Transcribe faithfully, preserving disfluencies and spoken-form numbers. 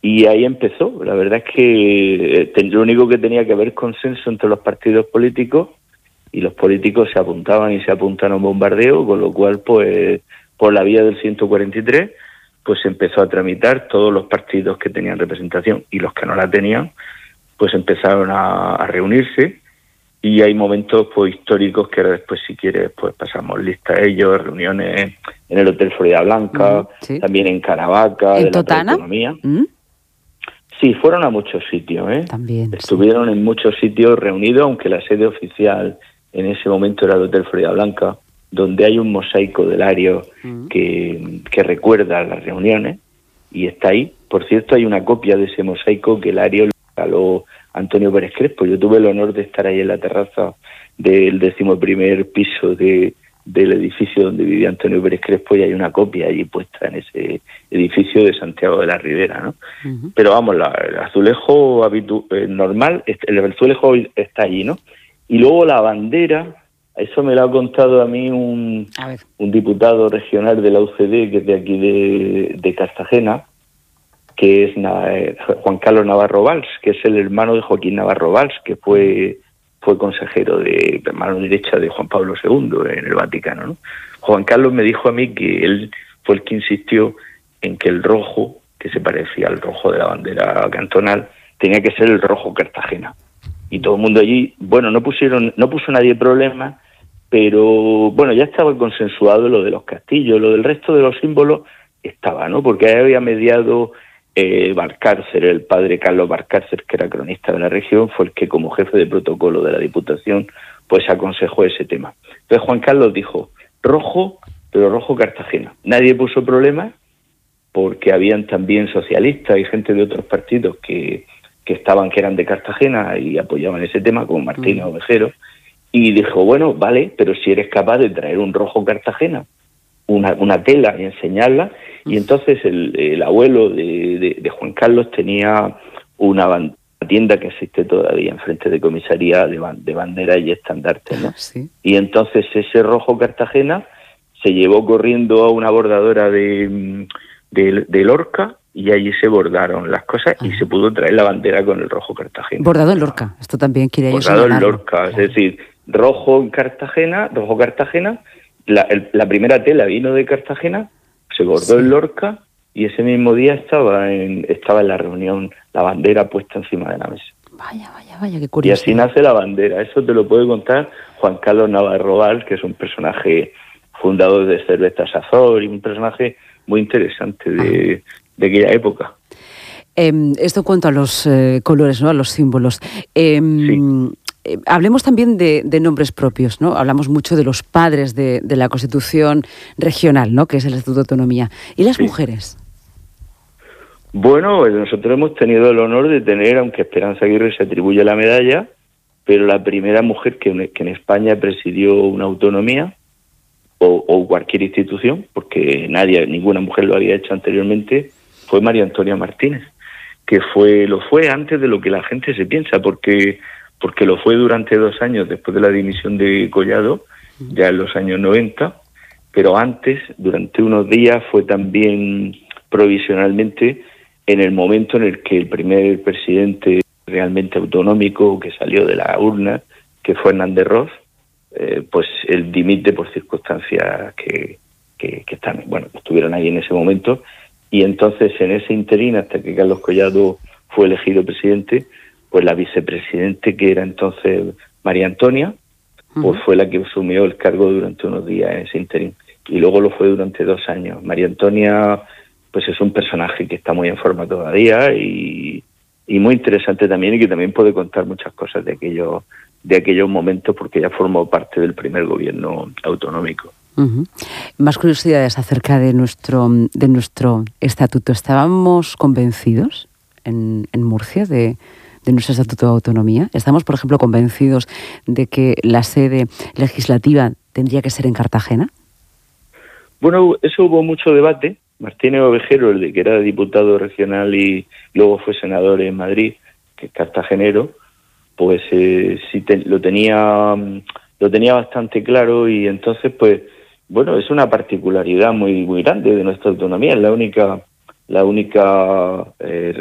y ahí empezó. La verdad es que eh, lo único que tenía que haber consenso entre los partidos políticos, y los políticos se apuntaban y se apuntaron a un bombardeo, con lo cual, pues, por la vía del ciento cuarenta y tres, pues se empezó a tramitar. Todos los partidos que tenían representación y los que no la tenían, pues empezaron a, a reunirse, y hay momentos pues históricos que ahora después, si quieres, pues pasamos lista a ellos, reuniones en el Hotel Florida Blanca, mm, ¿sí? También en Caravaca, ¿En de Totana? la Autonomía. ¿Mm? Sí, fueron a muchos sitios, ¿eh? También, Estuvieron sí. en muchos sitios reunidos, aunque la sede oficial en ese momento era el Hotel Florida Blanca, donde hay un mosaico del Lario mm. que, que recuerda las reuniones, y está ahí. Por cierto, hay una copia de ese mosaico que el Lario lo regaló Antonio Pérez Crespo. Yo tuve el honor de estar ahí en la terraza del decimoprimer piso de, del edificio donde vivía Antonio Pérez Crespo, y hay una copia allí puesta en ese edificio de Santiago de la Ribera, ¿no? Uh-huh. Pero vamos, la, el azulejo habitu- eh, normal, el azulejo está allí, ¿no? Y luego la bandera, eso me lo ha contado a mí un, a un diputado regional de la U C D, que es de aquí de, de Cartagena, que es eh, Juan Carlos Navarro Valls, que es el hermano de Joaquín Navarro Valls, que fue fue consejero de, de mano derecha de Juan Pablo segundo en el Vaticano, ¿no? Juan Carlos me dijo a mí que él fue el que insistió en que el rojo, que se parecía al rojo de la bandera cantonal, tenía que ser el rojo Cartagena. Y todo el mundo allí, bueno, no pusieron, no puso nadie problema, pero bueno, ya estaba consensuado lo de los castillos, lo del resto de los símbolos estaba, ¿no? Porque ahí había mediado eh, Valcárcer, el padre Carlos Valcárcer, que era cronista de la región, fue el que, como jefe de protocolo de la Diputación, pues aconsejó ese tema. Entonces Juan Carlos dijo, rojo, pero rojo Cartagena. Nadie puso problema, porque habían también socialistas y gente de otros partidos que, que estaban, que eran de Cartagena y apoyaban ese tema, como Martínez mm. Ovejero, y dijo, bueno, vale, pero si eres capaz de traer un rojo Cartagena, una, una tela y enseñarla, mm. y entonces el, el abuelo de, de, de Juan Carlos tenía una, una tienda que existe todavía enfrente de comisaría de, de bandera y estandarte, ¿no? Sí. Y entonces ese rojo Cartagena se llevó corriendo a una bordadora de, de, de Lorca, y allí se bordaron las cosas y se pudo traer la bandera con el rojo Cartagena. Bordado en Lorca, esto también quiere yo Bordado en Lorca, es decir, rojo en Cartagena, rojo Cartagena, la, el, la primera tela vino de Cartagena, se bordó sí. en Lorca, y ese mismo día estaba en, estaba en la reunión la bandera puesta encima de la mesa. Vaya, vaya, vaya, qué curioso. Y así nace la bandera. Eso te lo puede contar Juan Carlos Navarro Valls, que es un personaje fundador de Cervezas Azor y un personaje muy interesante de, de aquella época. Eh, esto en cuanto a los eh, colores, ¿no? A los símbolos. Eh, sí. eh, hablemos también de, de nombres propios, ¿no? Hablamos mucho de los padres de, de la Constitución regional, ¿no? Que es el Estatuto de Autonomía. ¿Y las sí. mujeres? Bueno, nosotros hemos tenido el honor de tener, aunque Esperanza Aguirre se atribuye la medalla, pero la primera mujer que, que en España presidió una autonomía, o, o cualquier institución, porque nadie, ninguna mujer lo había hecho anteriormente, fue María Antonia Martínez, que fue lo fue antes de lo que la gente se piensa, porque porque lo fue durante dos años después de la dimisión de Collado, ya en los años noventa, pero antes, durante unos días, fue también provisionalmente en el momento en el que el primer presidente realmente autonómico que salió de la urna, que fue Hernández Ross, eh, pues él dimite por circunstancias que, que, que están, bueno, estuvieron ahí en ese momento, y entonces en ese interín, hasta que Carlos Collado fue elegido presidente, pues la vicepresidente, que era entonces María Antonia, pues uh-huh. fue la que asumió el cargo durante unos días en ese interín, y luego lo fue durante dos años. María Antonia, pues es un personaje que está muy en forma todavía y, y muy interesante también, y que también puede contar muchas cosas de aquellos de aquellos momentos, porque ya formó parte del primer gobierno autonómico. Uh-huh. Más curiosidades acerca de nuestro de nuestro estatuto. ¿Estábamos convencidos en, en Murcia de, de nuestro estatuto de autonomía? ¿Estamos, por ejemplo, convencidos de que la sede legislativa tendría que ser en Cartagena? Bueno, eso hubo mucho debate. Martínez Ovejero, el de que era diputado regional y luego fue senador en Madrid, que es cartagenero, pues eh, sí te, lo tenía lo tenía bastante claro, y entonces pues bueno, es una particularidad muy muy grande de nuestra autonomía, es la única la única eh,